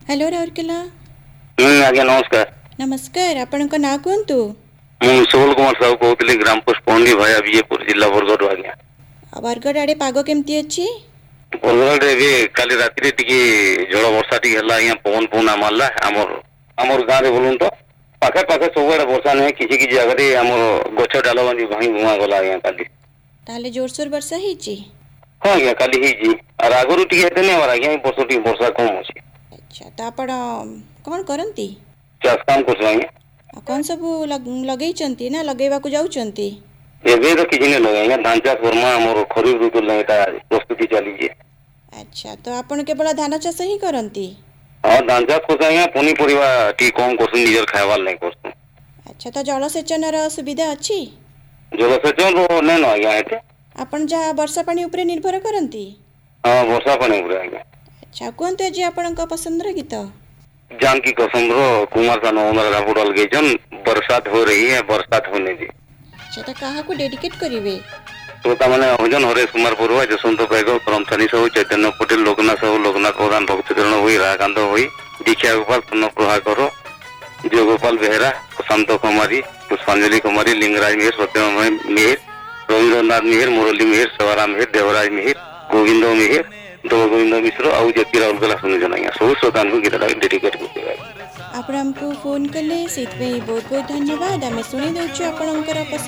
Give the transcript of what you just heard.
Hello Rourkela. आज्ञा नमस्कार। नमस्कार, आपणक ना कहतु। ମୁଁ ସୁବଲ କୁମାର ସାହୁ କହୁଥିଲି ଗ୍ରାମ ପୋଷ୍ଟ ପଣ୍ଡି ଭାୟା ବିଜେପୁର ଜିଲ୍ଲା ବରଗଡ଼ ଆଜ୍ଞା। बरगढ़ आड़े पाग केमती अच्छी? ବରଗଡ଼ ଏବେ କାଲି ରାତିରେ ଟିକେ ଝଡ଼ ବର୍ଷା ଟିକେ ହେଲା ଆଜ୍ଞା, ପବନ ଫବନ ମାରଲା ଆମର ଗାଁରେ ବୋଲୁନ ତ ପାଖେ ପାଖେ ସବୁଆଡେ ବର୍ଷା ନାହିଁ, କିଛି କିଛି ଜାଗାରେ ଆମର ଗଛ ଡାଲ ବାନ୍ଧି ଭାঙି ଭୁଆ ଗଲା ଆଜ୍ଞା କାଲି। ताले जोरसोर वर्षा ହେଇଛି? ହଁ ଆଜ୍ଞା କାଲି ହେଇଛି, আর ଆଗରୁ ଟିକେ ଏତେ नहीं ହବାର ଆଜ୍ଞା, ଏ ବର୍ଷ ଟିକେ ବର୍ଷା କମ ଅଛି। अच्छा, तो आपण कौन करती? ଚାଷ କାମ କରୁଛୁ ଆଜ୍ଞା। कौन सब लगेइचंती ना लगेइबाकू जाउचंती? ଏବେ ତ କିଛି नहीं ଲଗା ଆଜ୍ଞା, ଧାନ ଚାଷ କର୍ମା, ଆମର ଖରିଫ ଋତୁ ଲାଗି ଏଟା ପ୍ରସ୍ତୁତି ଚାଲିଛି। अच्छा, तो आपण केवल धान चाष ही करती? ହଁ ଧାନ ଚାଷ କରୁଛୁ ଆଜ୍ଞା, ପନିପରିବା ଟିକେ କମ କରୁଛୁ, ନିଜର ଖାଇବାର ଲାଗି କରୁଛୁ। अच्छा, तो जलसेचन सुविधा अच्छी? ଜଳସେଚନ ନାଇଁ ନ ଆଜ୍ଞା ଏଠି। आपण जहाँ वर्षा पानी उपरे निर्भर करती? ହଁ ବର୍ଷା ପାଣି ଉପରେ ଆଜ୍ଞା। अच्छा, कहतु आज आपणक पसंदर गीत? जानकी कसम रो कुमार सानू उमर रापुडल गईचन, बरसात हो रही है बरसात होने दी। अच्छा, तो कहा को डेडिकेट करिवे? श्रोता माने हजन हरेश कुमार बरुआ, जसवंत पैगो, करमचानी साहू, चैतन्य पटेल, लोकनाथ साहू, लोकनाथ प्रधान, भक्तिकरण हुई, राकांत हुई, दीक्षा गोपाल, पूर्ण प्रभाकर, जय गोपाल बेहरा, प्रशांत कुमारी, पुष्पांजलि कुमारी, लिंगराज मेहर, सत्यम मेहर, रविंद्रनाथ मेहर, मुरली मेहर, सवाराम मेहर, देवराज मेहर, गोविंद मेहर, देव गोविंद मिश्र आउ जति राउल गला सुनि जन आज्ञा सब श्रोता गीत डेडिकेट करते। आपण हमको फोन कले, बहुत बहुत धन्यवाद। आम शुणी दे आपणकर